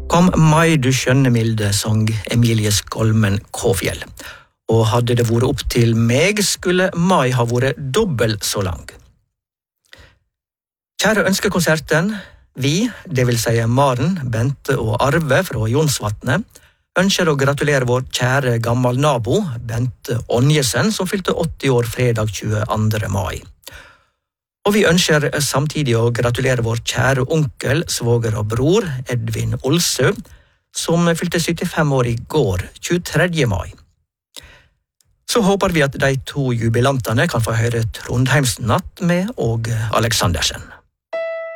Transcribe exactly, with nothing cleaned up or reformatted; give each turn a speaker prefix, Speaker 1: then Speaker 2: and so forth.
Speaker 1: Kom mai du skjønne milde, sang Emilie Skolmen Kåfjell. Og hadde det vært opp til meg, skulle mai ha vært dobbelt så lang. Kjære ønskekonserten, vi, det vil si Maren, Bente og Arve fra Jonsvatnet, ønsker å gratulere vår kjære gammel nabo, Bente Onjesen, som fylte åtti år fredag tjueandre mai. Og vi ønsker samtidig å gratulere vår kjære onkel, svoger og bror, Edvin Olsø, som fylte syttifem år i går, tjuetredje mai. Så håper vi at de to jubilantene kan få høre Trondheimsnatt med Åge Aleksandersen.